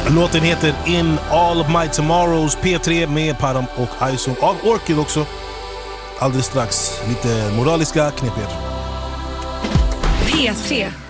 Låten heter In All of My Tomorrows, P3 med Param och Aizon av Orchid också. Alldeles strax lite moraliska knepigheter. P3